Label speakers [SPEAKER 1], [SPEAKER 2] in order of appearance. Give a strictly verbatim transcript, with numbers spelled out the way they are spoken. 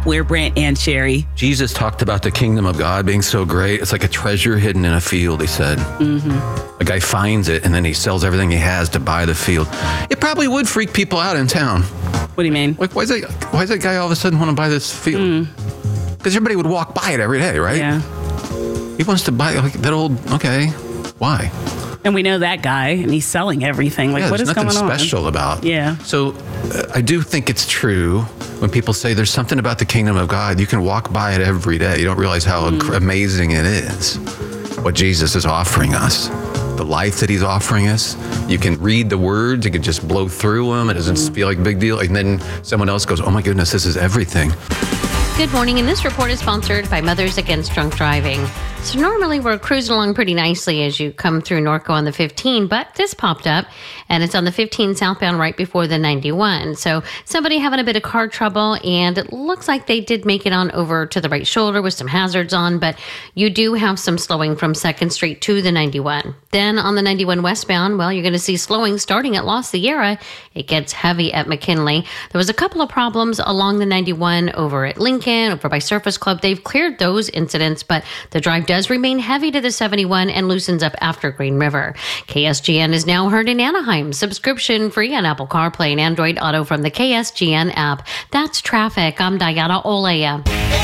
[SPEAKER 1] We're Brent and Sherry.
[SPEAKER 2] Jesus talked about the kingdom of God being so great. It's like a treasure hidden in a field, he said. Mm-hmm. A guy finds it and then he sells everything he has to buy the field. It probably would freak people out in town.
[SPEAKER 1] What do you mean?
[SPEAKER 2] Like, why is that, why does that guy all of a sudden want to buy this field? Because mm. everybody would walk by it every day, right?
[SPEAKER 1] Yeah.
[SPEAKER 2] He wants to buy like that old, okay, why?
[SPEAKER 1] And we know that guy, and he's selling everything. Like,
[SPEAKER 2] yeah,
[SPEAKER 1] what is going on?
[SPEAKER 2] There's nothing special about.
[SPEAKER 1] Yeah.
[SPEAKER 2] So uh, I do think it's true when people say there's something about the kingdom of God. You can walk by it every day. You don't realize how mm. inc- amazing it is, what Jesus is offering us, the life that he's offering us. You can read the words. You can just blow through them. It doesn't mm. feel like a big deal. And then someone else goes, oh, my goodness, this is everything.
[SPEAKER 3] Good morning, and this report is sponsored by Mothers Against Drunk Driving. So normally we're cruising along pretty nicely as you come through Norco on the fifteen, but this popped up, and it's on the fifteen southbound right before the ninety-one. So somebody having a bit of car trouble, and it looks like they did make it on over to the right shoulder with some hazards on, but you do have some slowing from second Street to the ninety-one. Then on the ninety-one westbound, well, you're going to see slowing starting at La Sierra. It gets heavy at McKinley. There was a couple of problems along the ninety-one over at Lincoln, over by Surface Club. They've cleared those incidents, but the drive does remain heavy to the seventy-one and loosens up after Green River. K S G N is now heard in Anaheim. Subscription free on Apple CarPlay and Android Auto from the K S G N app. That's traffic. I'm Diana Olea.